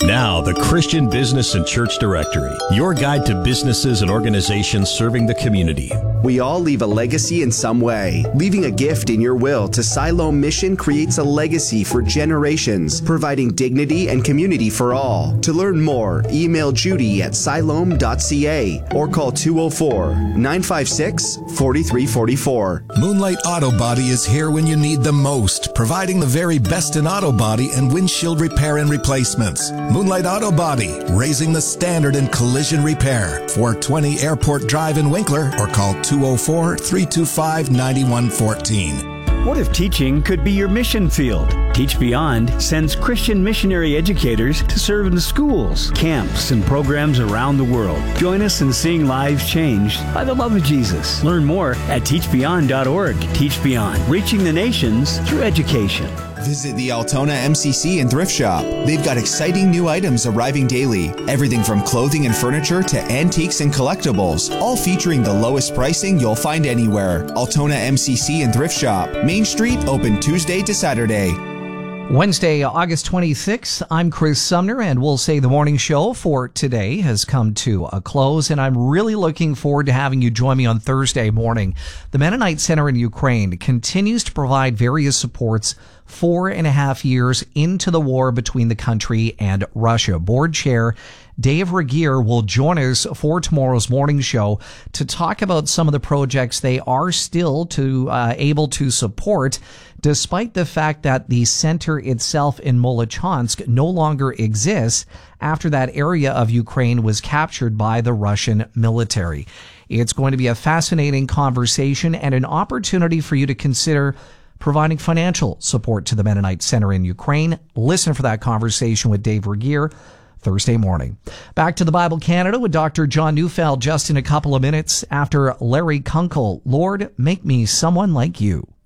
Now, the Christian Business and Church Directory, your guide to businesses and organizations serving the community. We all leave a legacy in some way. Leaving a gift in your will to Siloam Mission creates a legacy for generations, providing dignity and community for all. To learn more, email Judy at siloam.ca or call 204-956-4344. Moonlight Auto Body is here when you need them most, providing the very best in auto body and windshield repair and replacements. Moonlight Auto Body, raising the standard in collision repair. 420 Airport Drive in Winkler or call 204-325-9114. What if teaching could be your mission field? Teach Beyond sends Christian missionary educators to serve in schools, camps, and programs around the world. Join us in seeing lives changed by the love of Jesus. Learn more at teachbeyond.org. Teach Beyond, reaching the nations through education. Visit the Altona MCC and Thrift Shop. They've got exciting new items arriving daily. Everything from clothing and furniture to antiques and collectibles, all featuring the lowest pricing you'll find anywhere. Altona MCC and Thrift Shop. Main Street, open Tuesday to Saturday. Wednesday, August 26th, I'm Chris Sumner, and we'll say the morning show for today has come to a close, and I'm really looking forward to having you join me on Thursday morning. The Mennonite Center in Ukraine continues to provide various supports 4.5 years into the war between the country and Russia. Board Chair Dave Regier will join us for tomorrow's morning show to talk about some of the projects they are still able to support, despite the fact that the center itself in Molochansk no longer exists after that area of Ukraine was captured by the Russian military. It's going to be a fascinating conversation and an opportunity for you to consider providing financial support to the Mennonite Center in Ukraine. Listen for that conversation with Dave Regier Thursday morning. Back to the Bible Canada with Dr. John Neufeld just in a couple of minutes after Larry Kunkel. Lord, make me someone like you.